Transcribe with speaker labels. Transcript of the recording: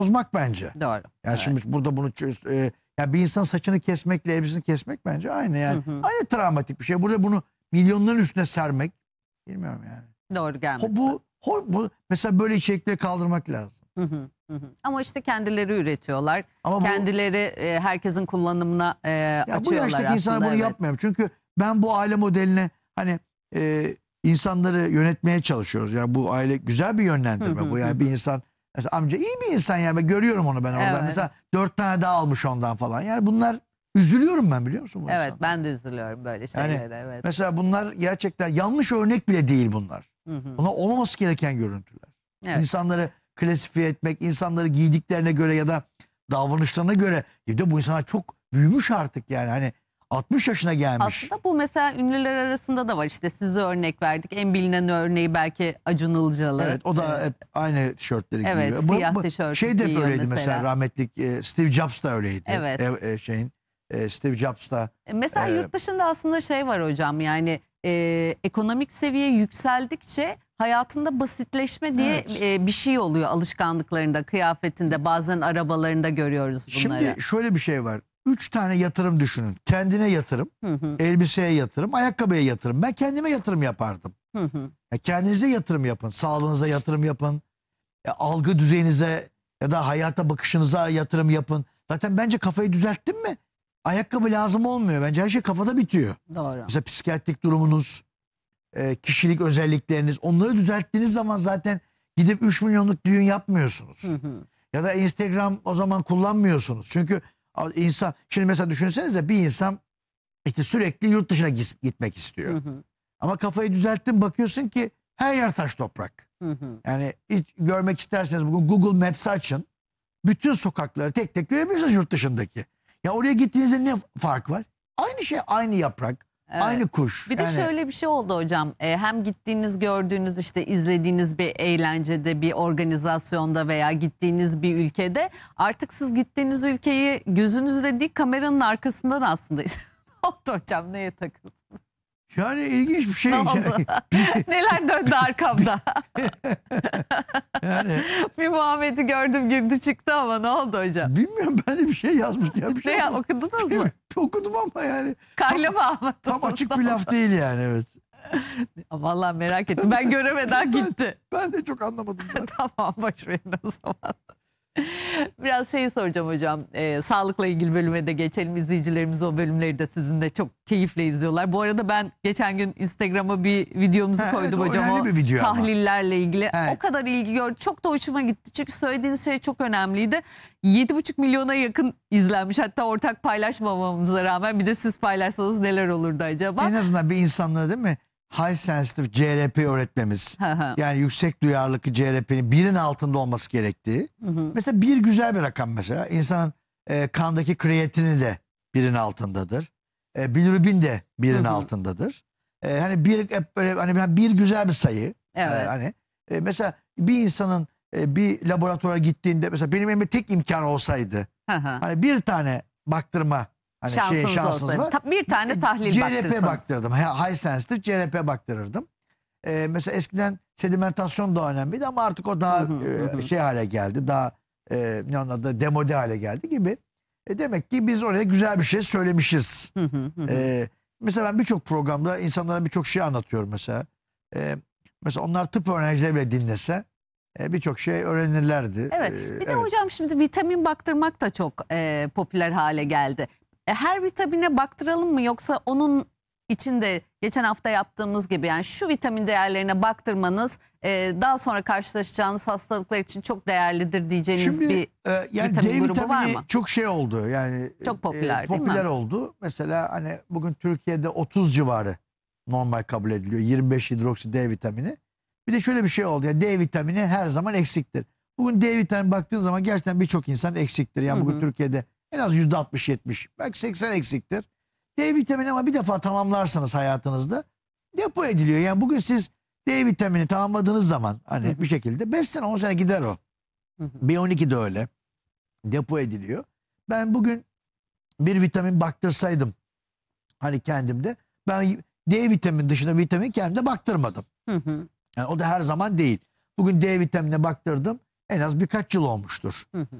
Speaker 1: bozmak bence.
Speaker 2: Doğru.
Speaker 1: Yani
Speaker 2: Evet.
Speaker 1: şimdi burada bunu yani bir insan saçını kesmekle elbisesini kesmek bence aynı yani. Aynı travmatik bir şey. Burada bunu milyonların üstüne sermek bilmiyorum yani.
Speaker 2: Doğru gelmedi.
Speaker 1: Bu mesela böyle içerikleri kaldırmak lazım.
Speaker 2: Ama işte kendileri üretiyorlar.
Speaker 1: Ama
Speaker 2: kendileri herkesin kullanımına
Speaker 1: ya
Speaker 2: açıyorlar
Speaker 1: bu yaştaki
Speaker 2: aslında.
Speaker 1: insanlar bunu
Speaker 2: evet.
Speaker 1: yapmıyor. Çünkü ben bu aile modeline hani insanları yönetmeye çalışıyoruz. Yani bu aile güzel bir yönlendirme bu. Yani bir insan mesela amca iyi bir insan ya, ben görüyorum onu ben orada.
Speaker 2: Evet.
Speaker 1: Mesela 4 tane daha almış ondan falan. Yani bunlar üzülüyorum ben, biliyor musun bu
Speaker 2: Evet,
Speaker 1: insanlara?
Speaker 2: ben de üzülüyorum böyle şeylere.
Speaker 1: Yani
Speaker 2: evet.
Speaker 1: mesela bunlar gerçekten yanlış örnek bile değil bunlar. Bunlar olmaması gereken görüntüler.
Speaker 2: Evet.
Speaker 1: İnsanları klasifiye etmek, insanları giydiklerine göre ya da davranışlarına göre. Bir de bu insanlar çok büyümüş artık yani, hani 60 yaşına gelmiş.
Speaker 2: Aslında bu mesela ünlüler arasında da var. İşte size örnek verdik. En bilinen örneği belki Acun Ilıcalı.
Speaker 1: Evet, o da hep aynı tişörtleri
Speaker 2: Evet,
Speaker 1: giyiyor.
Speaker 2: siyah tişört
Speaker 1: şey de
Speaker 2: giyiyor
Speaker 1: böyleydi mesela,
Speaker 2: mesela.
Speaker 1: rahmetli Steve Jobs da öyleydi.
Speaker 2: Evet.
Speaker 1: Steve Jobs da.
Speaker 2: Mesela yurt dışında aslında şey var hocam, yani ekonomik seviye yükseldikçe hayatında basitleşme diye bir şey oluyor, alışkanlıklarında, kıyafetinde, bazen arabalarında görüyoruz bunları.
Speaker 1: Şimdi şöyle bir şey var. 3 tane yatırım düşünün. Kendine yatırım, elbiseye yatırım, ayakkabıya yatırım. Ben kendime yatırım yapardım. Ya kendinize yatırım yapın, sağlığınıza yatırım yapın, algı düzeyinize ya da hayata bakışınıza yatırım yapın. Zaten bence kafayı düzelttin mi ayakkabı lazım olmuyor. Bence her şey kafada bitiyor.
Speaker 2: Doğru.
Speaker 1: Mesela psikiyatrik durumunuz, kişilik özellikleriniz, onları düzelttiğiniz zaman zaten gidip 3 milyonluk düğün yapmıyorsunuz. Ya da Instagram o zaman kullanmıyorsunuz. Çünkü insan, şimdi mesela düşünsenize, bir insan işte sürekli yurt dışına gitmek istiyor. Ama kafayı düzelttin, bakıyorsun ki her yer taş toprak. Yani hiç görmek isterseniz bugün Google Maps açın. Bütün sokakları tek tek görebilirsiniz yurt dışındaki. Ya oraya gittiğinizde ne fark var? Aynı şey, aynı yaprak, aynı kuş.
Speaker 2: Bir de
Speaker 1: Yani
Speaker 2: şöyle bir şey oldu hocam. Hem gittiğiniz, gördüğünüz, işte izlediğiniz bir eğlencede, bir organizasyonda veya gittiğiniz bir ülkede artık siz gittiğiniz ülkeyi gözünüzde değil, kameranın arkasından aslında. Ne oldu hocam? Neye takıldın?
Speaker 1: Yani ilginç bir şey.
Speaker 2: Ne oldu? Neler döndü arkamda?
Speaker 1: Yani
Speaker 2: Bir Muhammed'i gördüm, girdi çıktı ama ne oldu hocam?
Speaker 1: bilmiyorum, ben de bir şey yazmıştı. Ya, bir şey
Speaker 2: Ne ya,
Speaker 1: yazmış.
Speaker 2: okudunuz mu?
Speaker 1: Okudum ama yani
Speaker 2: Kayla mı anlattınız?
Speaker 1: tam açık bir laf değil yani, evet.
Speaker 2: Vallahi merak ettim. Ben göremeden gitti.
Speaker 1: Ben de çok anlamadım zaten.
Speaker 2: Tamam, boş verin o zaman. Biraz şeyi soracağım hocam. Sağlıkla ilgili bölüme de geçelim. İzleyicilerimiz o bölümleri de sizinle çok keyifle izliyorlar. Bu arada ben geçen gün Instagram'a bir videomuzu koydum
Speaker 1: evet,
Speaker 2: hocam.
Speaker 1: önemli bir video ama.
Speaker 2: Tahlillerle ilgili.
Speaker 1: Evet.
Speaker 2: O kadar ilgi gördü. Çok da hoşuma gitti. Çünkü söylediğiniz şey çok önemliydi. 7,5 milyona yakın izlenmiş. Hatta ortak paylaşmamamıza rağmen bir de siz paylaşsanız neler olurdu acaba?
Speaker 1: En azından bir insanlara, değil mi? High sensitive CRP öğretmemiz. Yani yüksek duyarlılık CRP'nin 1'in altında olması gerektiği. Mesela 1 güzel bir rakam mesela. İnsanın kandaki kreatini de 1'in altındadır. Bilirubin de 1'in altındadır. Hani 1 hep böyle, hani 1 güzel bir sayı.
Speaker 2: Evet.
Speaker 1: Hani mesela bir insanın bir laboratuvara gittiğinde, mesela benim elimde tek imkan olsaydı hani bir tane baktırma, hani şansınız
Speaker 2: olsaydı.
Speaker 1: var.
Speaker 2: Bir tane tahlil
Speaker 1: CRP
Speaker 2: baktırsanız.
Speaker 1: baktırdım. High sensitive CRP baktırırdım. Mesela eskiden sedimentasyon da önemliydi ama artık o daha şey hale geldi. Daha ne onun adı, demode hale geldi gibi. Demek ki biz oraya güzel bir şey söylemişiz. Mesela ben birçok programda insanlara birçok şey anlatıyorum mesela. Mesela onlar tıp öğrencileri bile dinlese birçok şey öğrenirlerdi.
Speaker 2: Evet. Bir de hocam şimdi vitamin baktırmak da çok popüler hale geldi. Her vitamine baktıralım mı, yoksa onun içinde geçen hafta yaptığımız gibi, yani şu vitamin değerlerine baktırmanız daha sonra karşılaşacağınız hastalıklar için çok değerlidir diyeceğiniz
Speaker 1: şimdi,
Speaker 2: bir
Speaker 1: yani
Speaker 2: vitamin
Speaker 1: D
Speaker 2: grubu var
Speaker 1: vitamini
Speaker 2: mı?
Speaker 1: çok şey oldu yani,
Speaker 2: Çok popüler, değil mi?
Speaker 1: popüler oldu. Mesela hani bugün Türkiye'de 30 civarı normal kabul ediliyor, 25 hidroksi D vitamini. Bir de şöyle bir şey oldu, yani D vitamini her zaman eksiktir. Bugün D vitamini baktığın zaman gerçekten birçok insan eksiktir. Yani bugün Türkiye'de en az %60-70, belki 80 eksiktir. D vitamini ama bir defa tamamlarsanız hayatınızda depo ediliyor. Yani bugün siz D vitamini tamamladığınız zaman hani bir şekilde 5 sene 10 sene gider o. B12 de öyle. Depo ediliyor. Ben bugün bir vitamin baktırsaydım hani kendimde, ben D vitamini dışında vitamin kendimde baktırmadım. Yani o da her zaman değil. Bugün D vitaminine baktırdım. en az birkaç yıl olmuştur.